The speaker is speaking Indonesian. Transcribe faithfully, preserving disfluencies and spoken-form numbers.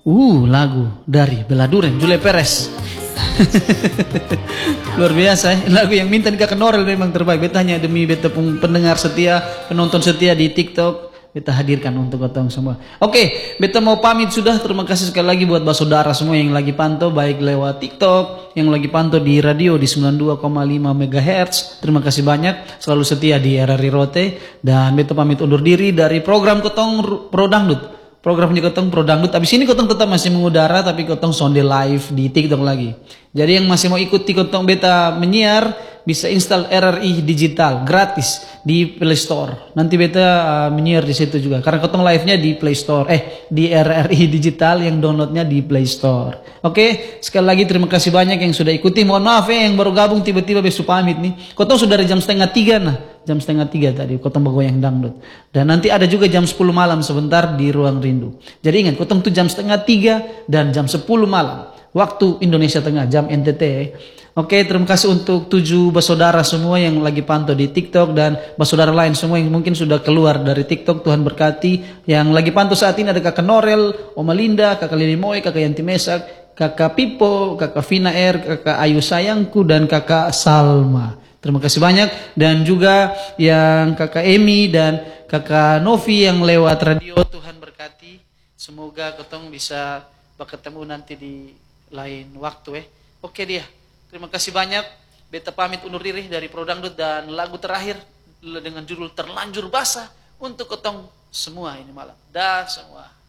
Uh, lagu dari Beladuren, Julia Perez. Luar biasa ya, lagu yang minta nikah Norel memang terbaik. Beta hanya demi beta pendengar setia, penonton setia di TikTok, beta hadirkan untuk kotong semua. Oke, beta mau pamit sudah. Terima kasih sekali lagi buat saudara semua yang lagi pantau baik lewat TikTok, yang lagi pantau di radio di sembilan puluh dua koma lima megahertz. Terima kasih banyak selalu setia di R R I Rote, dan beta pamit undur diri dari program Kotong Pro Dangdut. Programnya Kotong Pro Dangdut. Abis ini Kotong tetap masih mengudara, tapi Kotong sonde live di TikTok lagi. Jadi yang masih mau ikuti Kotong beta menyiar, bisa install R R I Digital gratis di Play Store. Nanti beta uh, menyiar di situ juga. Karena Kotong live-nya di Play Store, eh di R R I Digital, yang downloadnya di Play Store. Oke, sekali lagi terima kasih banyak yang sudah ikuti. Mohon maaf ya yang baru gabung tiba-tiba besok pamit nih. Kotong sudah dari jam setengah tiga nah. Jam setengah tiga tadi Kotong bergoyang dangdut. Dan nanti ada juga jam sepuluh malam sebentar di Ruang Rindu. Jadi ingat, Kotong tuh jam setengah tiga dan jam sepuluh malam waktu Indonesia Tengah, jam N T T. Oke, terima kasih untuk tujuh basodara semua yang lagi pantau di TikTok, dan basodara lain semua yang mungkin sudah keluar dari TikTok. Tuhan berkati. Yang lagi pantau saat ini ada Kakak Norel, Oma Linda, Kakak Lili Moy, Kakak Yanti Mesak, Kakak Pipo, Kakak Vina R, Kakak Ayu Sayangku, dan Kakak Salma. Terima kasih banyak. Dan juga yang Kakak Emi dan Kakak Novi yang lewat radio. Tuhan berkati. Semoga Kotong bisa bertemu nanti di lain waktu eh. Oke dia. Terima kasih banyak. Beta pamit undur diri dari Pro Dangdut, dan lagu terakhir dengan judul Terlanjur Basah untuk Kotong semua ini malam. Dah semua.